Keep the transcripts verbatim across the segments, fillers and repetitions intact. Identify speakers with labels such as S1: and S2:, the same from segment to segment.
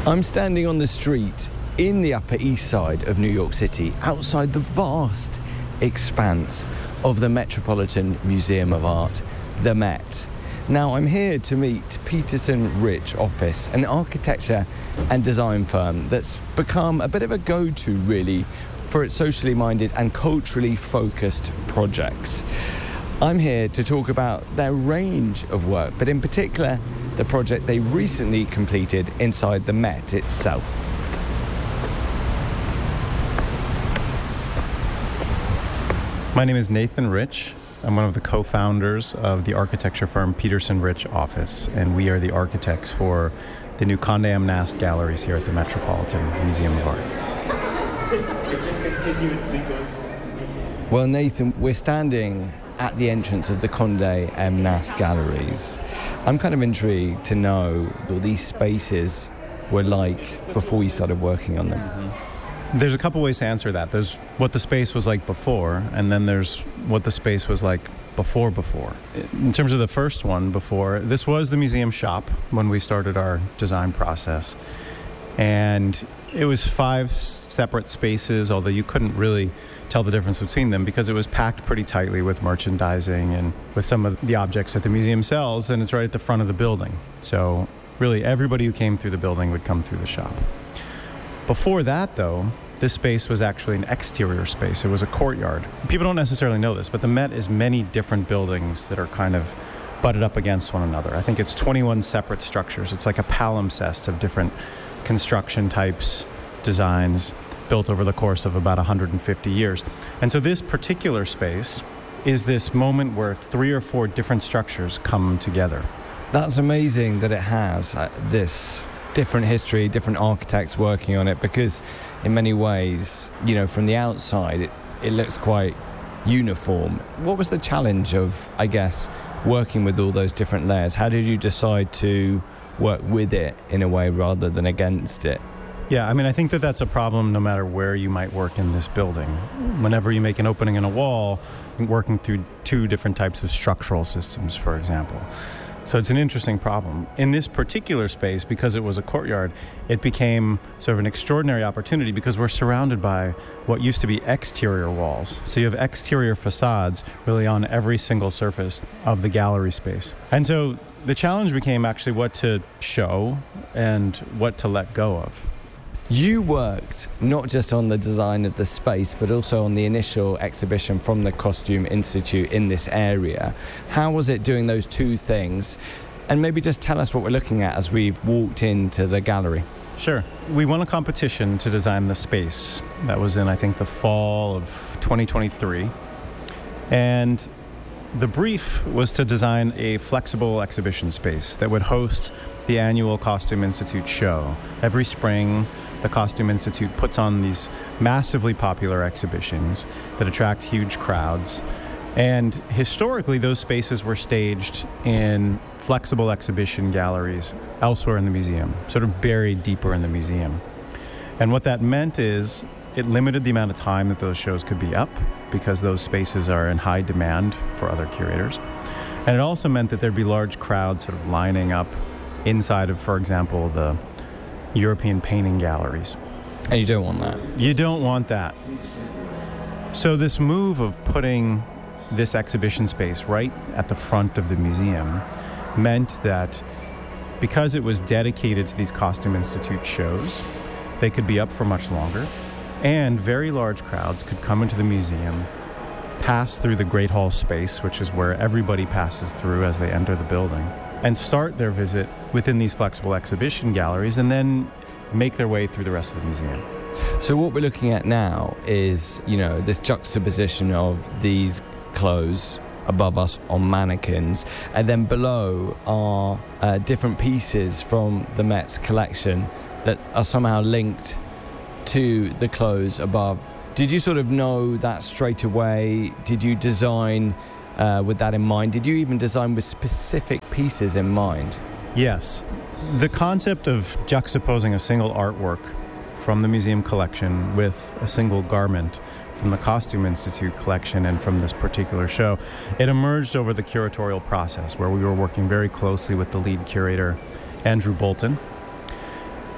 S1: I'm standing on the street in the Upper East Side of New York City, outside the vast expanse of the Metropolitan Museum of Art, the Met. Now, I'm here to meet Peterson Rich Office, an architecture and design firm that's become a bit of a go-to, really, for its socially minded and culturally focused projects. I'm here to talk about their range of work, but in particular, the project they recently completed inside the Met itself.
S2: My name is Nathan Rich. I'm one of the co-founders of the architecture firm Peterson Rich Office, and we are the architects for the new Condé M. Nast galleries here at the Metropolitan Museum of Art.
S1: It just continuously goes. Well, Nathan, we're standing at the entrance of the Condé M. Nast galleries. I'm kind of intrigued to know what these spaces were like before you started working on them.
S2: Mm-hmm. There's a couple ways to answer that. There's what the space was like before, and then there's what the space was like before before. In terms of the first one, before, this was the museum shop when we started our design process. And it was five separate spaces, although you couldn't really tell the difference between them because it was packed pretty tightly with merchandising and with some of the objects that the museum sells, and it's right at the front of the building. So really everybody who came through the building would come through the shop. Before that, though, this space was actually an exterior space. It was a courtyard. People don't necessarily know this, but the Met is many different buildings that are kind of butted up against one another. I think it's twenty-one separate structures. It's like a palimpsest of different construction types, designs, built over the course of about one hundred fifty years. And so this particular space is this moment where three or four different structures come together.
S1: That's amazing that it has uh, this different history, different architects working on it, because in many ways, you know, from the outside, it, it looks quite uniform. What was the challenge of, I guess, working with all those different layers? How did you decide to work with it in a way rather than against it?
S2: Yeah, I mean, I think that that's a problem no matter where you might work in this building. Whenever you make an opening in a wall, working through two different types of structural systems, for example. So it's an interesting problem. In this particular space, because it was a courtyard, it became sort of an extraordinary opportunity because we're surrounded by what used to be exterior walls. So you have exterior facades really on every single surface of the gallery space. And so the challenge became actually what to show and what to let go of.
S1: You worked not just on the design of the space, but also on the initial exhibition from the Costume Institute in this area. How was it doing those two things? And maybe just tell us what we're looking at as we've walked into the gallery.
S2: Sure. We won a competition to design the space. That was in, I think, the fall of twenty twenty-three. And the brief was to design a flexible exhibition space that would host the annual Costume Institute show. Every spring, the Costume Institute puts on these massively popular exhibitions that attract huge crowds. And historically, those spaces were staged in flexible exhibition galleries elsewhere in the museum, sort of buried deeper in the museum. And what that meant is it limited the amount of time that those shows could be up because those spaces are in high demand for other curators. And it also meant that there'd be large crowds sort of lining up inside of, for example, the European painting galleries.
S1: And you don't want that.
S2: You don't want that. So this move of putting this exhibition space right at the front of the museum meant that because it was dedicated to these Costume Institute shows, they could be up for much longer, and very large crowds could come into the museum, pass through the Great Hall space, which is where everybody passes through as they enter the building, and start their visit within these flexible exhibition galleries and then make their way through the rest of the museum.
S1: So what we're looking at now is, you know, this juxtaposition of these clothes above us on mannequins, and then below are uh, different pieces from the Met's collection that are somehow linked to the clothes above. Did you sort of know that straight away? Did you design uh, with that in mind? Did you even design with specific pieces in mind?
S2: Yes. The concept of juxtaposing a single artwork from the museum collection with a single garment from the Costume Institute collection and from this particular show, it emerged over the curatorial process where we were working very closely with the lead curator, Andrew Bolton.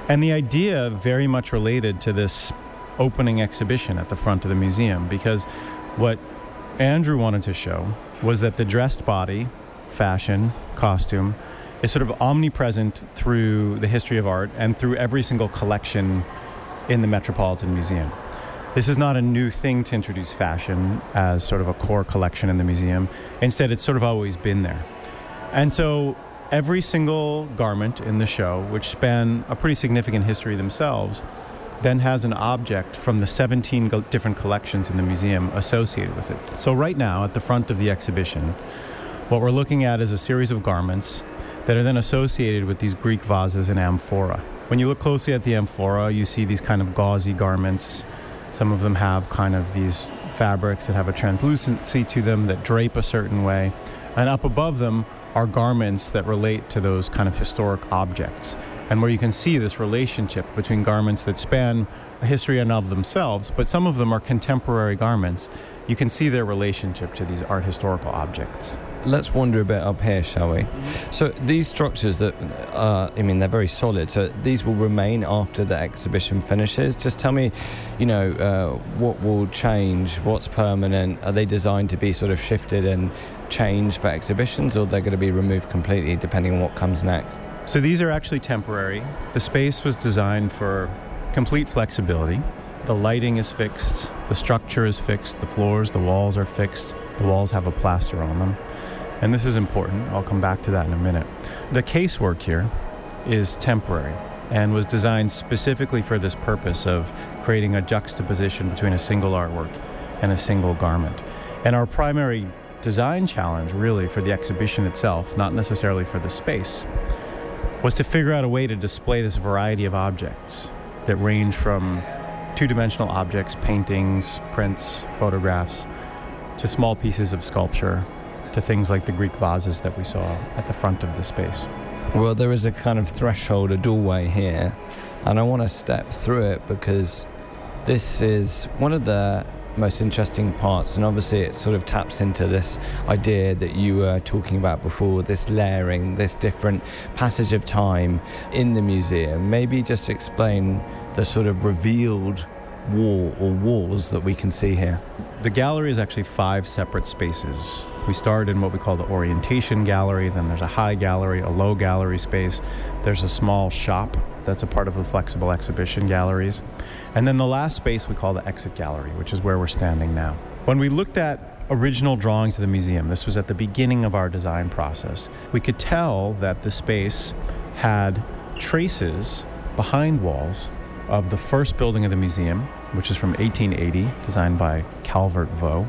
S2: And the idea very much related to this opening exhibition at the front of the museum, because what Andrew wanted to show was that the dressed body, fashion, costume, is sort of omnipresent through the history of art and through every single collection in the Metropolitan Museum. This is not a new thing to introduce fashion as sort of a core collection in the museum. Instead, it's sort of always been there. And so every single garment in the show, which span a pretty significant history themselves, then has an object from the seventeen go- different collections in the museum associated with it. So right now, at the front of the exhibition, what we're looking at is a series of garments that are then associated with these Greek vases and amphora. When you look closely at the amphora, you see these kind of gauzy garments. Some of them have kind of these fabrics that have a translucency to them that drape a certain way. And up above them are garments that relate to those kind of historic objects. And where you can see this relationship between garments that span a history in of themselves, but some of them are contemporary garments. You can see their relationship to these art historical objects.
S1: Let's wander a bit up here, shall we? Mm-hmm. So these structures that, uh, I mean, they're very solid. So these will remain after the exhibition finishes. Just tell me, you know, uh, what will change, what's permanent? Are they designed to be sort of shifted and changed for exhibitions, or they're going to be removed completely depending on what comes next?
S2: So these are actually temporary. The space was designed for complete flexibility. The lighting is fixed, the structure is fixed, the floors, the walls are fixed. The walls have a plaster on them. And this is important. I'll come back to that in a minute. The casework here is temporary and was designed specifically for this purpose of creating a juxtaposition between a single artwork and a single garment. And our primary design challenge, really, for the exhibition itself, not necessarily for the space, was to figure out a way to display this variety of objects that range from two-dimensional objects, paintings, prints, photographs, to small pieces of sculpture, to things like the Greek vases that we saw at the front of the space.
S1: Well, there is a kind of threshold, a doorway here, and I want to step through it because this is one of the most interesting parts, and obviously it sort of taps into this idea that you were talking about before, this layering, this different passage of time in the museum. Maybe just explain the sort of revealed wall or walls that we can see here.
S2: The gallery is actually five separate spaces. We start in what we call the orientation gallery, then there's a high gallery, a low gallery space, there's a small shop that's a part of the flexible exhibition galleries, and then the last space we call the exit gallery, which is where we're standing now. When we looked at original drawings of the museum, this was at the beginning of our design process, we could tell that the space had traces behind walls of the first building of the museum, which is from eighteen eighty, designed by Calvert Vaux,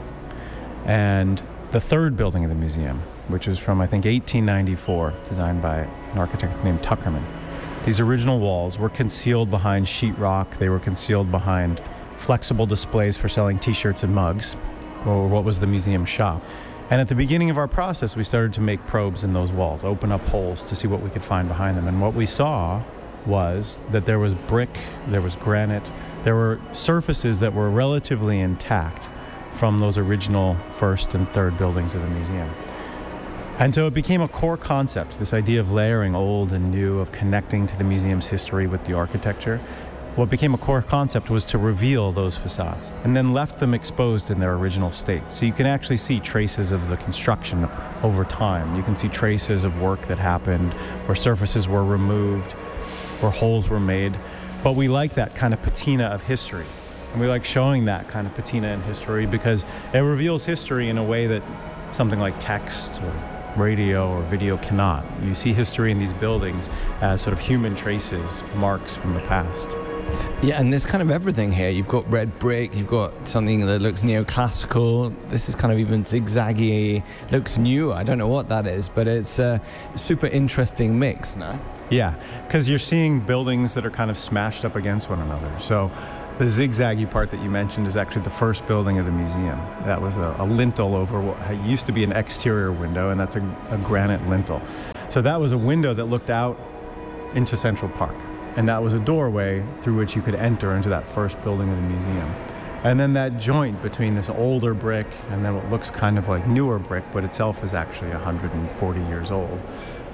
S2: and the third building of the museum, which is from, I think, eighteen ninety-four, designed by an architect named Tuckerman. These original walls were concealed behind sheetrock. They were concealed behind flexible displays for selling T-shirts and mugs, or what was the museum shop. And at the beginning of our process, we started to make probes in those walls, open up holes to see what we could find behind them. And what we saw was that there was brick, there was granite, there were surfaces that were relatively intact from those original first and third buildings of the museum. And so it became a core concept, this idea of layering old and new, of connecting to the museum's history with the architecture. What became a core concept was to reveal those facades and then left them exposed in their original state. So you can actually see traces of the construction over time. You can see traces of work that happened where surfaces were removed, where holes were made. But we like that kind of patina of history. And we like showing that kind of patina in history because it reveals history in a way that something like text or radio or video cannot. You see history in these buildings as sort of human traces, marks from the past.
S1: Yeah, and there's kind of everything here. You've got red brick, you've got something that looks neoclassical. This is kind of even zigzaggy, looks new. I don't know what that is, but it's a super interesting mix, no?
S2: Yeah, because you're seeing buildings that are kind of smashed up against one another. So the zigzaggy part that you mentioned is actually the first building of the museum. That was a, a lintel over what used to be an exterior window, and that's a, a granite lintel. So that was a window that looked out into Central Park. And that was a doorway through which you could enter into that first building of the museum. And then that joint between this older brick and then what looks kind of like newer brick, but itself is actually one hundred forty years old.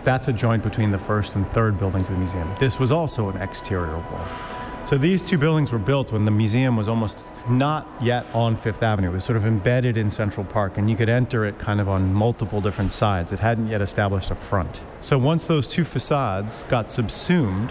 S2: That's a joint between the first and third buildings of the museum. This was also an exterior wall. So these two buildings were built when the museum was almost not yet on Fifth Avenue. It was sort of embedded in Central Park, and you could enter it kind of on multiple different sides. It hadn't yet established a front. So once those two facades got subsumed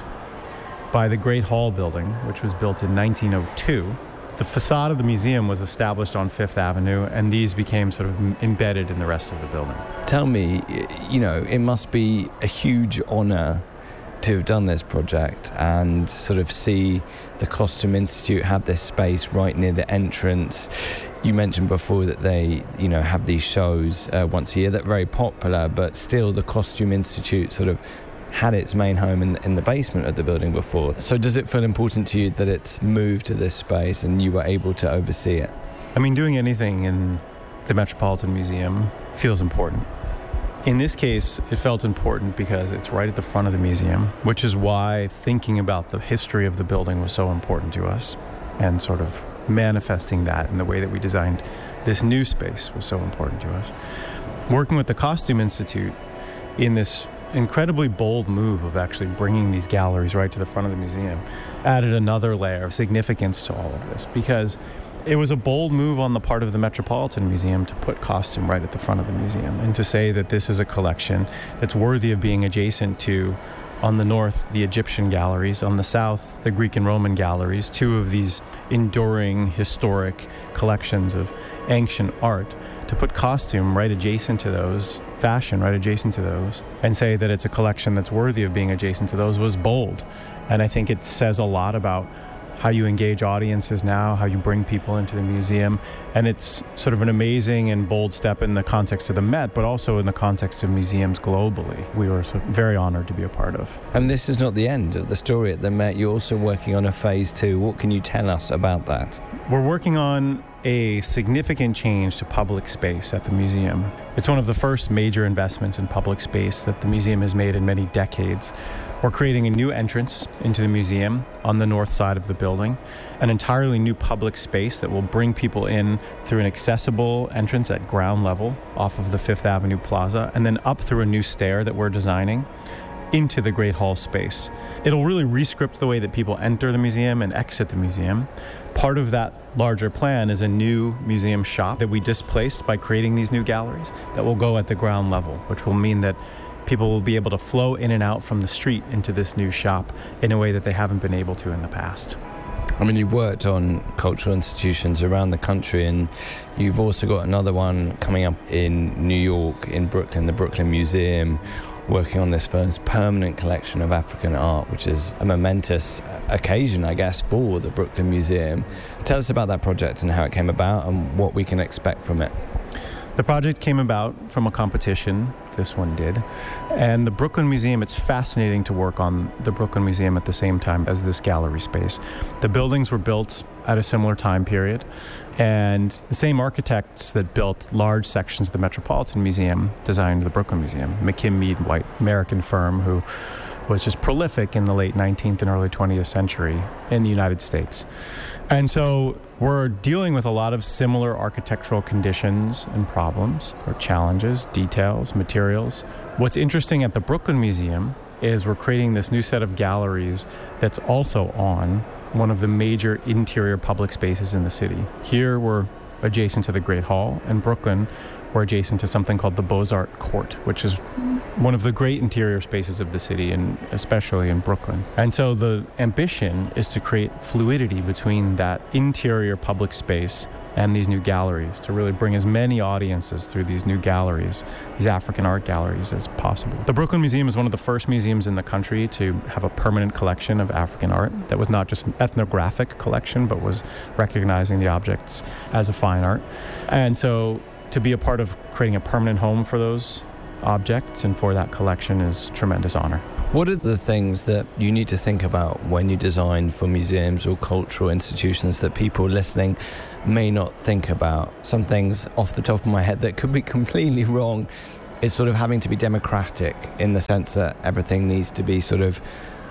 S2: by the Great Hall building, which was built in nineteen oh two, the facade of the museum was established on Fifth Avenue, and these became sort of embedded in the rest of the building.
S1: Tell me, you know, it must be a huge honor to have done this project and sort of see the Costume Institute have this space right near the entrance. You mentioned before that they, you know, have these shows uh, once a year that are very popular, but still the Costume Institute sort of had its main home in, in the basement of the building before. So does it feel important to you that it's moved to this space and you were able to oversee it?
S2: I mean, doing anything in the Metropolitan Museum feels important. In this case, it felt important because it's right at the front of the museum, which is why thinking about the history of the building was so important to us, and sort of manifesting that in the way that we designed this new space was so important to us. Working with the Costume Institute in this incredibly bold move of actually bringing these galleries right to the front of the museum added another layer of significance to all of this, because it was a bold move on the part of the Metropolitan Museum to put costume right at the front of the museum and to say that this is a collection that's worthy of being adjacent to, on the north, the Egyptian galleries, on the south, the Greek and Roman galleries, two of these enduring historic collections of ancient art, to put costume right adjacent to those, fashion right adjacent to those, and say that it's a collection that's worthy of being adjacent to those was bold. And I think it says a lot about how you engage audiences now, how you bring people into the museum. And it's sort of an amazing and bold step in the context of the Met, but also in the context of museums globally. We were so very honored to be a part of.
S1: And this is not the end of the story at the Met. You're also working on a phase two. What can you tell us about that?
S2: We're working on a significant change to public space at the museum. It's one of the first major investments in public space that the museum has made in many decades. We're creating a new entrance into the museum on the north side of the building, an entirely new public space that will bring people in through an accessible entrance at ground level off of the Fifth Avenue Plaza, and then up through a new stair that we're designing into the Great Hall space. It'll really re-script the way that people enter the museum and exit the museum. Part of that larger plan is a new museum shop that we displaced by creating these new galleries that will go at the ground level, which will mean that people will be able to flow in and out from the street into this new shop in a way that they haven't been able to in the past.
S1: I mean, you've worked on cultural institutions around the country, and you've also got another one coming up in New York, in Brooklyn, the Brooklyn Museum, working on this first permanent collection of African art, which is a momentous occasion, I guess, for the Brooklyn Museum. Tell us about that project and how it came about and what we can expect from it.
S2: The project came about from a competition, this one did, and the Brooklyn Museum, it's fascinating to work on the Brooklyn Museum at the same time as this gallery space. The buildings were built at a similar time period, and the same architects that built large sections of the Metropolitan Museum designed the Brooklyn Museum. McKim Mead White, American firm who was just prolific in the late nineteenth and early twentieth century in the United States. And so we're dealing with a lot of similar architectural conditions and problems, or challenges, details, materials. What's interesting at the Brooklyn Museum is we're creating this new set of galleries that's also on one of the major interior public spaces in the city. Here we're adjacent to the Great Hall. In Brooklyn, we're adjacent to something called the Beaux-Arts Court, which is one of the great interior spaces of the city, and especially in Brooklyn. And so the ambition is to create fluidity between that interior public space and these new galleries, to really bring as many audiences through these new galleries, these African art galleries, as possible. The Brooklyn Museum is one of the first museums in the country to have a permanent collection of African art that was not just an ethnographic collection, but was recognizing the objects as a fine art. And so to be a part of creating a permanent home for those objects and for that collection is tremendous honor.
S1: What are the things that you need to think about when you design for museums or cultural institutions that people listening may not think about? Some things off the top of my head that could be completely wrong is sort of having to be democratic, in the sense that everything needs to be sort of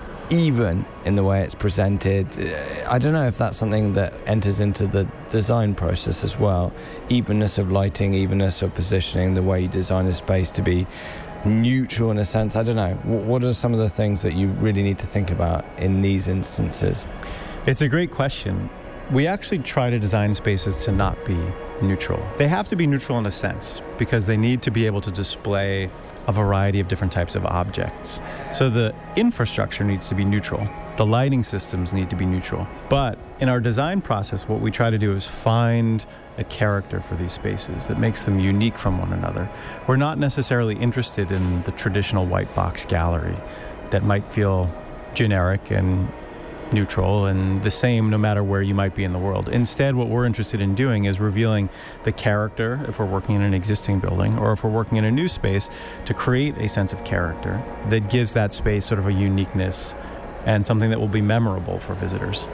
S1: even in the way it's presented. I don't know if that's something that enters into the design process as well. Evenness of lighting, evenness of positioning, the way you design a space to be neutral in a sense? I don't know. What are some of the things that you really need to think about in these instances?
S2: It's a great question. We actually try to design spaces to not be neutral. They have to be neutral in a sense because they need to be able to display a variety of different types of objects. So the infrastructure needs to be neutral. The lighting systems need to be neutral. But in our design process, what we try to do is find a character for these spaces that makes them unique from one another. We're not necessarily interested in the traditional white box gallery that might feel generic and neutral and the same no matter where you might be in the world. Instead, what we're interested in doing is revealing the character if we're working in an existing building or if we're working in a new space to create a sense of character that gives that space sort of a uniqueness and something that will be memorable for visitors.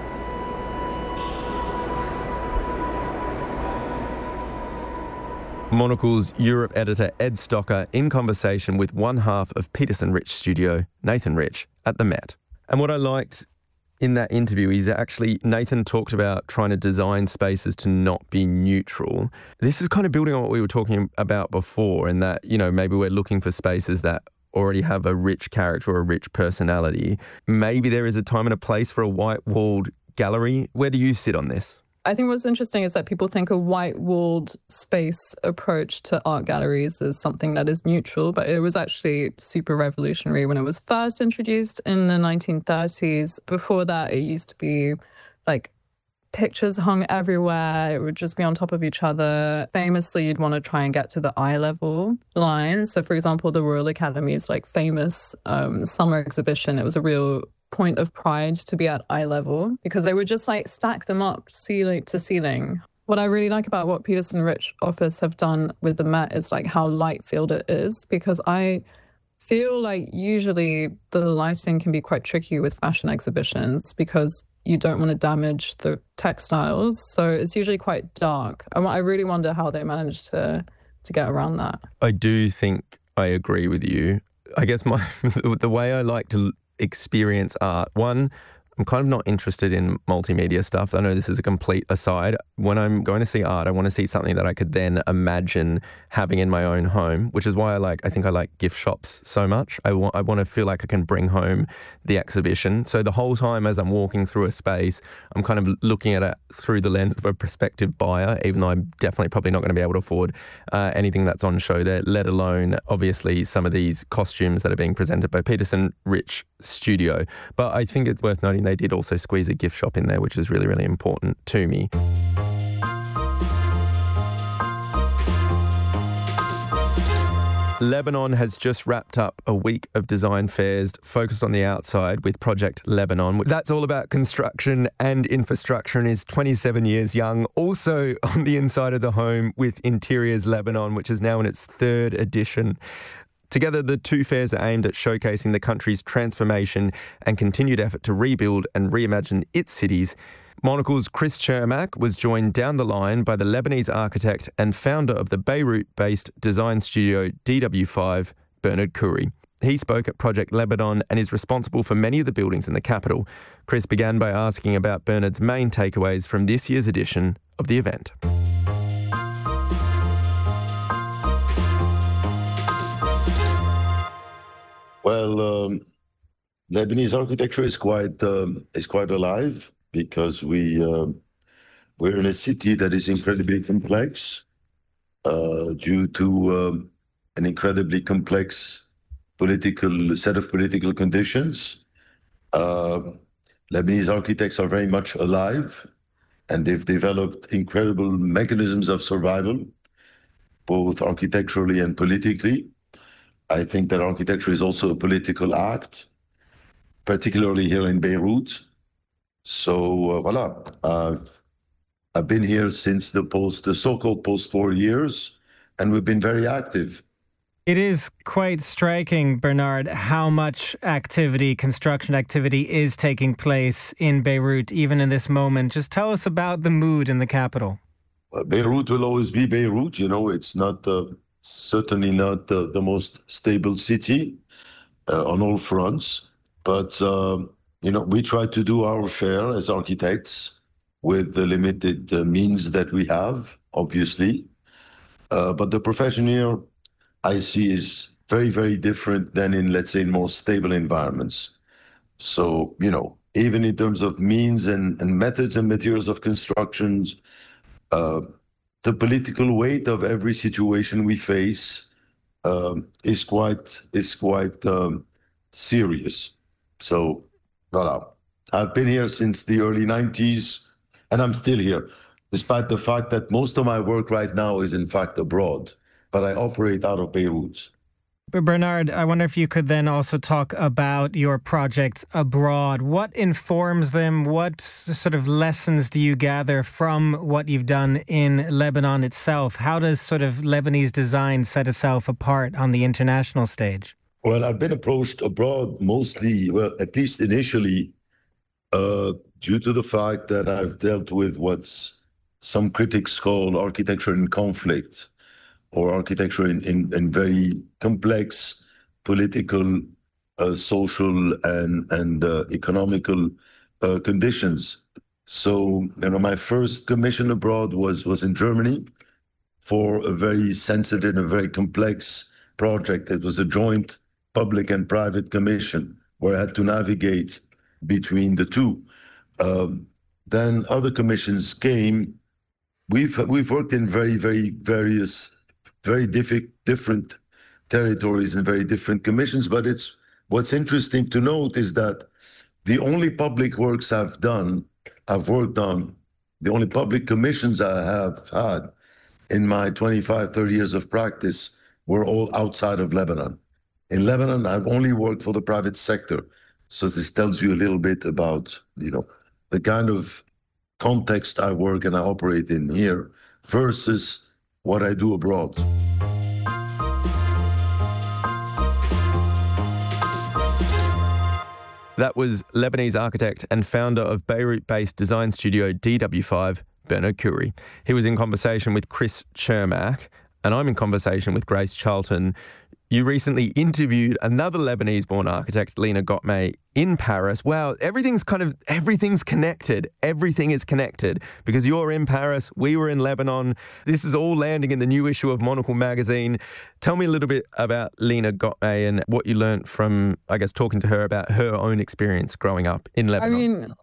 S3: Monocle's Europe editor Ed Stocker in conversation with one half of Peterson Rich Studio, Nathan Rich, at the Met. And what I liked in that interview is actually Nathan talked about trying to design spaces to not be neutral. This is kind of building on what we were talking about before, in that, you know, maybe we're looking for spaces that already have a rich character or a rich personality. Maybe there is a time and a place for a white-walled gallery. Where do you sit on this?
S4: I think what's interesting is that people think a white-walled space approach to art galleries is something that is neutral, but it was actually super revolutionary when it was first introduced in the nineteen thirties. Before that, it used to be like pictures hung everywhere. It would just be on top of each other. Famously, you'd want to try and get to the eye level line. So, for example, the Royal Academy's like famous um, summer exhibition, it was a real point of pride to be at eye level because they would just like stack them up ceiling to ceiling. What I really like about what Peterson Rich office have done with the Met is like how light filled it is, because I feel like usually the lighting can be quite tricky with fashion exhibitions because you don't want to damage the textiles. So it's usually quite dark. And I really wonder how they managed to to get around that.
S3: I do think I agree with you. I guess my the way I like to experience art, one, I'm kind of not interested in multimedia stuff. I know this is a complete aside. When I'm going to see art, I want to see something that I could then imagine having in my own home, which is why I like, I think I like gift shops so much. I want, I want to feel like I can bring home the exhibition. So the whole time as I'm walking through a space, I'm kind of looking at it through the lens of a prospective buyer, even though I'm definitely probably not going to be able to afford uh, anything that's on show there, let alone obviously some of these costumes that are being presented by Peterson Rich Studio. But I think it's worth noting they did also squeeze a gift shop in there, which is really, really important to me. Lebanon has just wrapped up a week of design fairs focused on the outside with Project Lebanon. That's all about construction and infrastructure and is twenty-seven years young. Also on the inside of the home with Interiors Lebanon, which is now in its third edition. Together, the two fairs are aimed at showcasing the country's transformation and continued effort to rebuild and reimagine its cities. Monocle's Chris Chermak was joined down the line by the Lebanese architect and founder of the Beirut-based design studio D W five, Bernard Khoury. He spoke at Project Lebanon and is responsible for many of the buildings in the capital. Chris began by asking about Bernard's main takeaways from this year's edition of the event.
S5: Well, um, Lebanese architecture is quite um, is quite alive because we uh, we're in a city that is incredibly complex uh, due to um, an incredibly complex political set of political conditions. Uh, Lebanese architects are very much alive, and they've developed incredible mechanisms of survival, both architecturally and politically. I think that architecture is also a political act, particularly here in Beirut. So, uh, voila. Uh, I've been here since the post, the so-called post-war years, and we've been very active.
S6: It is quite striking, Bernard, how much activity, construction activity is taking place in Beirut, even in this moment. Just tell us about the mood in the capital.
S5: Well, Beirut will always be Beirut. You know, it's not... Uh, Certainly not the, the most stable city uh, on all fronts, but um, you know, we try to do our share as architects with the limited uh, means that we have, obviously. Uh, but the profession here, I see, is very, very different than in, let's say, in more stable environments. So, you know, even in terms of means and, and methods and materials of constructions, uh, the political weight of every situation we face um, is quite is quite um, serious. So, voilà. I've been here since the early nineties, and I'm still here, despite the fact that most of my work right now is in fact abroad, but I operate out of Beirut.
S6: But Bernard, I wonder if you could then also talk about your projects abroad. What informs them? What sort of lessons do you gather from what you've done in Lebanon itself? How does sort of Lebanese design set itself apart on the international stage?
S5: Well, I've been approached abroad mostly, well, at least initially, uh, due to the fact that I've dealt with what's some critics call architecture in conflict, or architecture in, in, in very complex political, uh, social, and, and uh, economical uh, conditions. So, you know, my first commission abroad was, was in Germany for a very sensitive and very complex project. It was a joint public and private commission where I had to navigate between the two. Um, then other commissions came. We've, we've worked in very, very various very diff- different territories and very different commissions. But it's what's interesting to note is that the only public works I've done, I've worked on, the only public commissions I have had in my twenty-five, thirty years of practice were all outside of Lebanon. In Lebanon, I've only worked for the private sector. So this tells you a little bit about, you know, the kind of context I work and I operate in here versus what I do abroad.
S3: That was Lebanese architect and founder of Beirut-based design studio D W five, Bernard Khoury. He was in conversation with Chris Chermak, and I'm in conversation with Grace Charlton. You recently interviewed another Lebanese-born architect, Lina Gottmay, in Paris. Wow, everything's kind of, everything's connected. Everything is connected because you're in Paris, we were in Lebanon. This is all landing in the new issue of Monocle magazine. Tell me a little bit about Lina Gottmay and what you learned from, I guess, talking to her about her own experience growing up in Lebanon.
S4: I mean,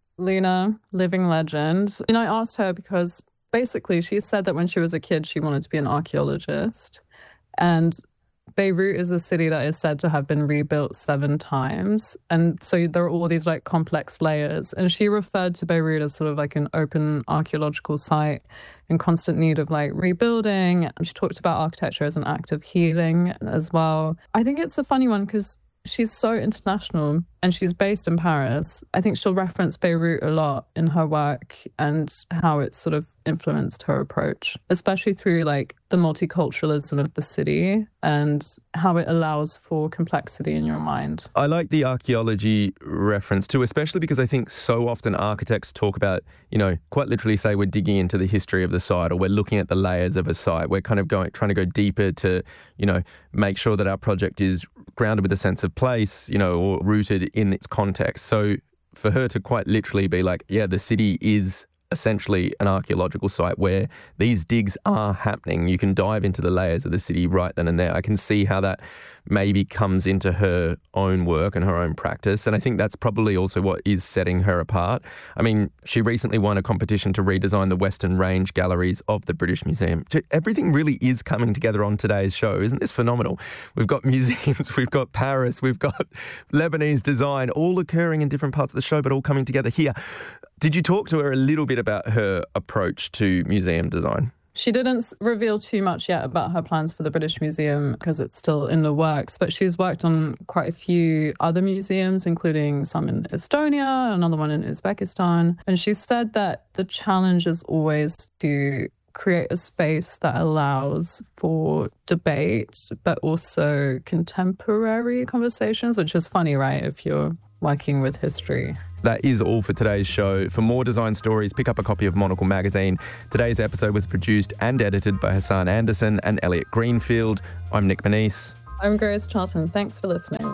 S4: Lina, living legend. And I asked her because basically she said that when she was a kid, she wanted to be an archaeologist. And Beirut is a city that is said to have been rebuilt seven times. And so there are all these like complex layers. And she referred to Beirut as sort of like an open archaeological site in constant need of like rebuilding. And she talked about architecture as an act of healing as well. I think it's a funny one because she's so international and she's based in Paris. I think she'll reference Beirut a lot in her work and how it's sort of influenced her approach, especially through like the multiculturalism of the city and how it allows for complexity in your mind.
S3: I like the archaeology reference too, especially because I think so often architects talk about, you know, quite literally say we're digging into the history of the site or we're looking at the layers of a site. We're kind of going, trying to go deeper to, you know, make sure that our project is grounded with a sense of place, you know, or rooted in its context. So for her to quite literally be like, yeah, the city is essentially an archaeological site where these digs are happening. You can dive into the layers of the city right then and there. I can see how that maybe comes into her own work and her own practice. And I think that's probably also what is setting her apart. I mean, she recently won a competition to redesign the Western Range galleries of the British Museum. Everything really is coming together on today's show. Isn't this phenomenal? We've got museums, we've got Paris, we've got Lebanese design, all occurring in different parts of the show, but all coming together here. Did you talk to her a little bit about her approach to museum design?
S4: She didn't reveal too much yet about her plans for the British Museum because it's still in the works, but she's worked on quite a few other museums, including some in Estonia, another one in Uzbekistan. And she said that the challenge is always to create a space that allows for debate, but also contemporary conversations, which is funny, right, if you're working with history.
S3: That is all for today's show. For more design stories, pick up a copy of Monocle magazine. Today's episode was produced and edited by Hassan Anderson and Elliot Greenfield. I'm Nick Manise.
S4: I'm Grace Charlton. Thanks for listening.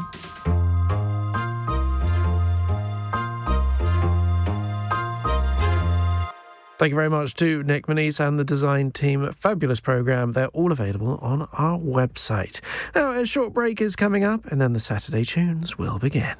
S7: Thank you very much to Nick Moniz and the design team. Fabulous programme. They're all available on our website. Now, a short break is coming up, and then the Saturday tunes will begin.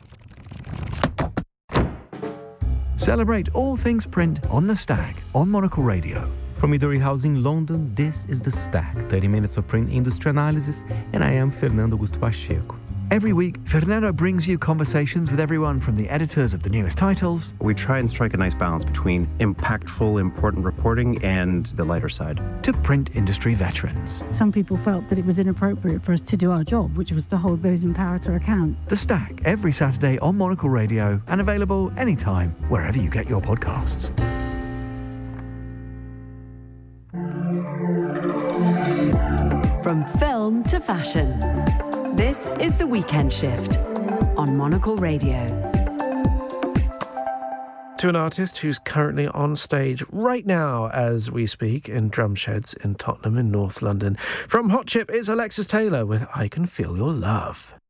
S8: Celebrate all things print on The Stack on Monocle Radio.
S9: From Midori House in London, this is The Stack, thirty minutes of print industry analysis, and I am Fernando Augusto Pacheco.
S8: Every week, Fernando brings you conversations with everyone from the editors of the newest titles.
S10: We try and strike a nice balance between impactful, important reporting and the lighter side.
S8: To print industry veterans.
S11: Some people felt that it was inappropriate for us to do our job, which was to hold those in power to account.
S8: The Stack, every Saturday on Monocle Radio and available anytime, wherever you get your podcasts.
S12: From film to fashion. This is The Weekend Shift on Monocle Radio.
S7: To an artist who's currently on stage right now as we speak in Drumsheds in Tottenham in North London. From Hot Chip, it's Alexis Taylor with I Can Feel Your Love.